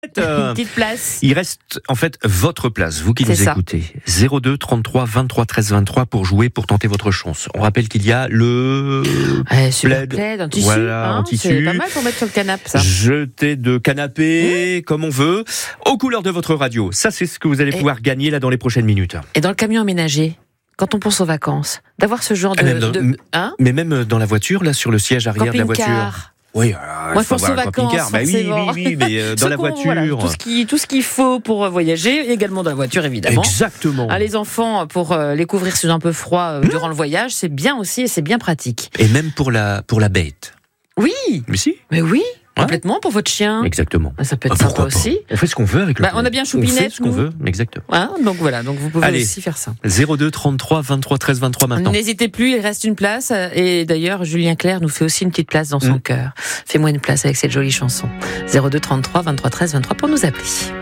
Une petite place. Il reste en fait votre place, vous qui nous écoutez. 02 33 23 13 23 pour jouer, pour tenter votre chance. On rappelle qu'il y a le plaid en tissu. Voilà, en tissu. C'est pas mal pour mettre sur le canapé, ça. Jeté de canapé, comme on veut, aux couleurs de votre radio. Ça, c'est ce que vous allez pouvoir gagner là dans les prochaines minutes. Et dans le camion aménagé, quand on pense aux vacances, d'avoir ce genre mais même dans la voiture, là, sur le siège arrière de la voiture. Oui, moi je pense aux vacances, oui, mais dans la voiture. Voilà, tout ce qu'il faut pour voyager, également dans la voiture évidemment. Exactement. Les enfants, pour les couvrir sous un peu froid durant le voyage, c'est bien aussi et c'est bien pratique. Et même pour la bête. Oui. Mais si. Mais oui. Complètement, pour votre chien. Exactement. Ça peut être sympa aussi. On fait ce qu'on veut avec le on a bien Choupinette. On fait ce qu'on veut, exactement. Donc voilà, donc vous pouvez aussi faire ça. 02 33 23 13 23 maintenant. N'hésitez plus, il reste une place. Et d'ailleurs, Julien Clerc nous fait aussi une petite place dans son cœur. Fais-moi une place avec cette jolie chanson. 02 33 23 13 23 pour nous appeler.